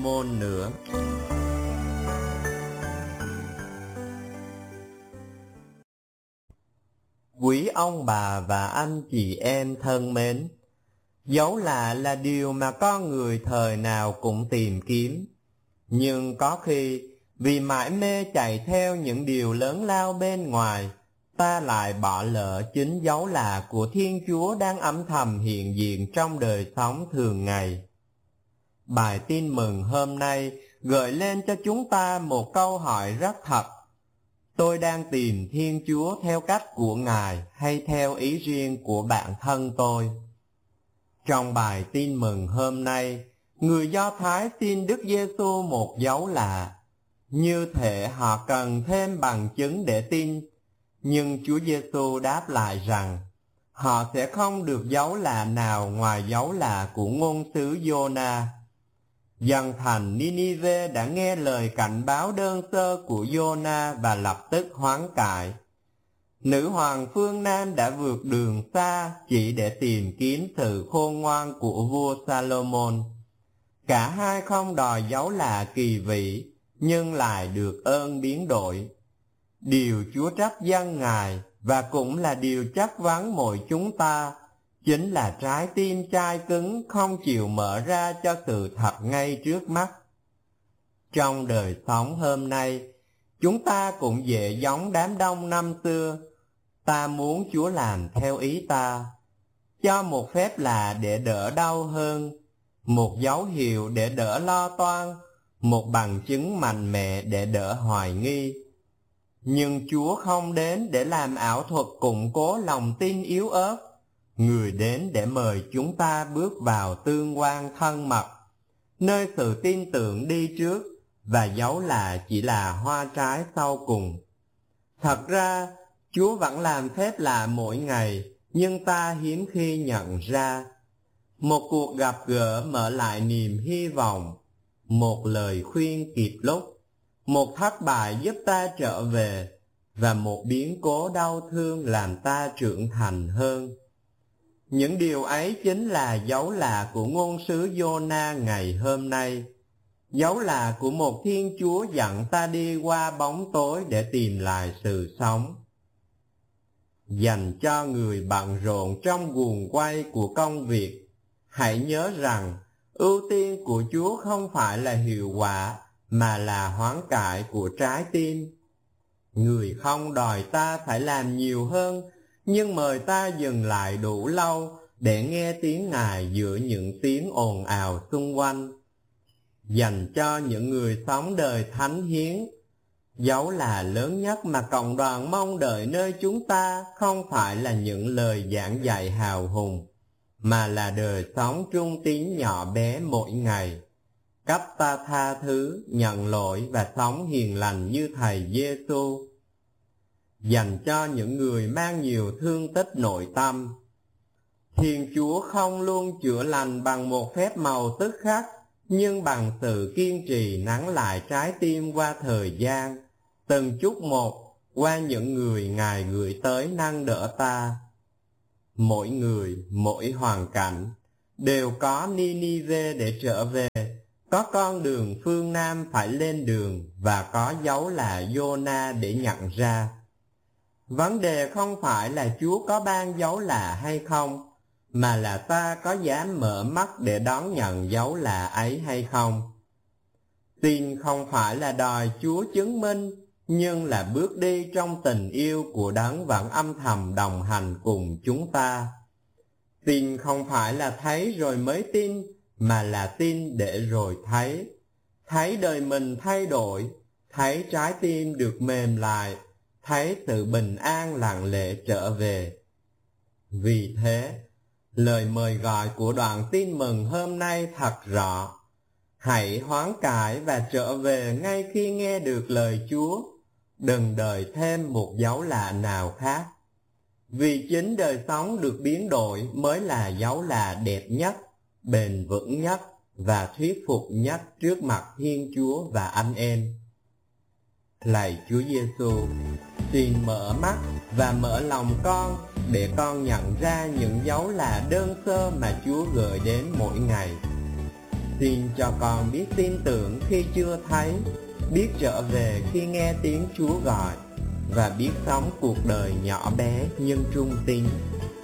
Salomon nữa. Quý ông bà và anh chị em thân mến, dấu lạ là điều mà con người thời nào cũng tìm kiếm. Nhưng có khi vì mải mê chạy theo những điều lớn lao bên ngoài, ta lại bỏ lỡ chính dấu lạ của Thiên Chúa đang âm thầm hiện diện trong đời sống thường ngày. Bài tin mừng hôm nay gợi lên cho chúng ta một câu hỏi rất thật. Tôi đang tìm Thiên Chúa theo cách của Ngài hay theo ý riêng của bản thân tôi? Trong bài tin mừng hôm nay, người Do Thái xin Đức Giêsu một dấu lạ. Như thể họ cần thêm bằng chứng để tin, nhưng Chúa Giêsu đáp lại rằng họ sẽ không được dấu lạ nào ngoài dấu lạ của ngôn sứ Giô-na. Dân thành Ninive đã nghe lời cảnh báo đơn sơ của Giô-na và lập tức hoán cải. Nữ hoàng phương Nam đã vượt đường xa chỉ để tìm kiếm sự khôn ngoan của vua Salomon. Cả hai không đòi dấu lạ kỳ vĩ, nhưng lại được ơn biến đổi. Điều Chúa trách dân Ngài và cũng là điều trách vấn mỗi chúng ta, chính là trái tim chai cứng không chịu mở ra cho sự thật ngay trước mắt. Trong đời sống hôm nay, chúng ta cũng dễ giống đám đông năm xưa. Ta muốn Chúa làm theo ý ta, cho một phép lạ để đỡ đau hơn, một dấu hiệu để đỡ lo toan, một bằng chứng mạnh mẽ để đỡ hoài nghi. Nhưng Chúa không đến để làm ảo thuật củng cố lòng tin yếu ớt. Người đến để mời chúng ta bước vào tương quan thân mật, nơi sự tin tưởng đi trước và dấu lạ chỉ là hoa trái sau cùng. Thật ra, Chúa vẫn làm phép lạ mỗi ngày, nhưng ta hiếm khi nhận ra. Một cuộc gặp gỡ mở lại niềm hy vọng, một lời khuyên kịp lúc, một thất bại giúp ta trở về, và một biến cố đau thương làm ta trưởng thành hơn. Những điều ấy chính là dấu lạ của ngôn sứ Giô-na ngày hôm nay, dấu lạ của một Thiên Chúa dẫn ta đi qua bóng tối để tìm lại sự sống. Dành cho người bận rộn trong guồng quay của công việc, hãy nhớ rằng ưu tiên của Chúa không phải là hiệu quả, mà là hoán cải của trái tim. Người không đòi ta phải làm nhiều hơn, nhưng mời ta dừng lại đủ lâu để nghe tiếng Ngài giữa những tiếng ồn ào xung quanh. Dành cho những người sống đời thánh hiến, dấu lạ lớn nhất mà cộng đoàn mong đợi nơi chúng ta không phải là những lời giảng dạy hào hùng, mà là đời sống trung tín nhỏ bé mỗi ngày. Cách ta tha thứ, nhận lỗi và sống hiền lành như Thầy Giêsu. Dành cho những người mang nhiều thương tích nội tâm, Thiên Chúa không luôn chữa lành bằng một phép màu tức khắc, nhưng bằng sự kiên trì nắng lại trái tim qua thời gian, từng chút một qua những người Ngài gửi tới nâng đỡ ta. Mỗi người, mỗi hoàn cảnh đều có Ninive để trở về, có con đường phương Nam phải lên đường và có dấu là Giô-na để nhận ra. Vấn đề không phải là Chúa có ban dấu lạ hay không, mà là ta có dám mở mắt để đón nhận dấu lạ ấy hay không. Tin không phải là đòi Chúa chứng minh, nhưng là bước đi trong tình yêu của Đấng vẫn âm thầm đồng hành cùng chúng ta. Tin không phải là thấy rồi mới tin, mà là tin để rồi thấy. Thấy đời mình thay đổi, thấy trái tim được mềm lại, thấy sự bình an lặng lẽ trở về. Vì thế, lời mời gọi của đoạn tin mừng hôm nay thật rõ. Hãy hoán cải và trở về ngay khi nghe được lời Chúa. Đừng đợi thêm một dấu lạ nào khác. Vì chính đời sống được biến đổi mới là dấu lạ đẹp nhất, bền vững nhất và thuyết phục nhất trước mặt Thiên Chúa và anh em. Lạy Chúa Giêsu, xin mở mắt và mở lòng con để con nhận ra những dấu lạ đơn sơ mà Chúa gửi đến mỗi ngày. Xin cho con biết tin tưởng khi chưa thấy, biết trở về khi nghe tiếng Chúa gọi, và biết sống cuộc đời nhỏ bé nhưng trung tín